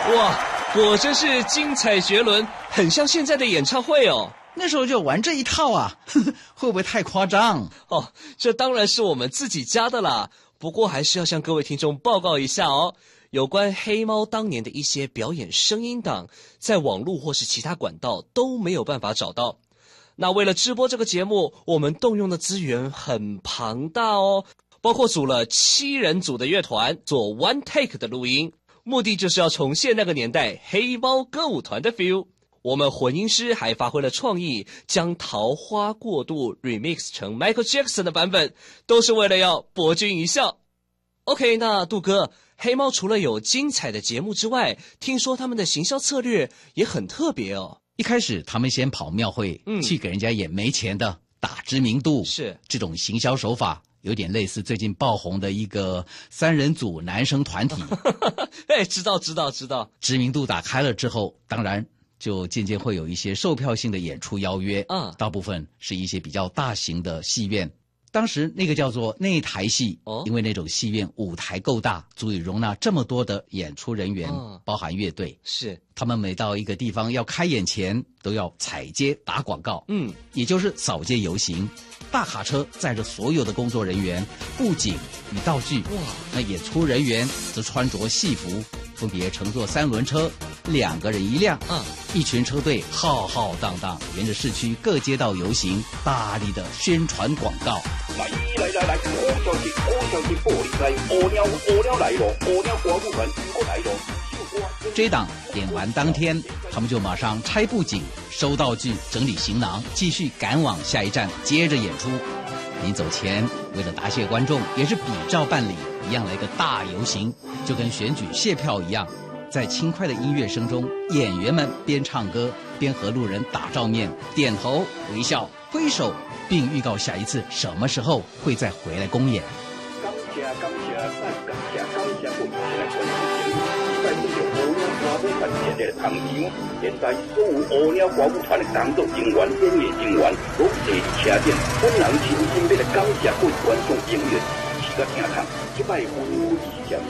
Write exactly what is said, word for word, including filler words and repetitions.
哇，果真是精彩绝伦，很像现在的演唱会哦。 那时候就玩这一套啊，呵呵，会不会太夸张？ 哦，这当然是我们自己家的啦。不过还是要向各位听众报告一下哦，有关黑猫当年的一些表演声音档，在网络或是其他管道都没有办法找到。那为了直播这个节目，我们动用的资源很庞大哦，包括组了七人组的乐团做 one take 的录音，目的就是要重现那个年代黑猫歌舞团的 feel。我们混音师还发挥了创意，将《桃花过渡》remix 成 Michael Jackson 的版本，都是为了要博君一笑。OK， 那杜哥，黑猫除了有精彩的节目之外，听说他们的行销策略也很特别哦。 一开始他们先跑庙会，嗯，去给人家演没钱的，打知名度。 是这种行销手法，有点类似最近爆红的一个三人组男生团体。 哎，知道知道知道。 知名度打开了之后，当然就渐渐会有一些售票性的演出邀约，嗯，大部分是一些比较大型的戏院。当时那个叫做内台戏，哦，因为那种戏院舞台够大，足以容纳这么多的演出人员，哦，包含乐队。 是， 他们每到一个地方要开演前，都要踩街打广告，嗯，也就是扫街游行。大卡车载着所有的工作人员、布景与道具，哇，那演出人员则穿着戏服，分别乘坐三轮车，两个人一辆，嗯，一群车队浩浩荡荡沿着市区各街道游行，大力的宣传广告。 来来来来，好消息，好消息，玻璃来，鸵鸟鸵鸟来咯，鸵鸟歌舞团又来咯。 这档演完当天，他们就马上拆布景、收道具、整理行囊，继续赶往下一站，接着演出。临走前，为了答谢观众，也是比照办理，一样来个大游行，就跟选举谢票一样。在轻快的音乐声中，演员们边唱歌边和路人打照面，点头微笑挥手，并预告下一次什么时候会再回来公演。 感谢感谢再感谢感谢各位来观众，在这个鸵鸟歌舞团现的场地，现在所有鸵鸟歌舞团的工作人员、演艺人员都坐车顶，本人真心要来感谢各位观众演员支持甲听唱，这摆欢呼之声。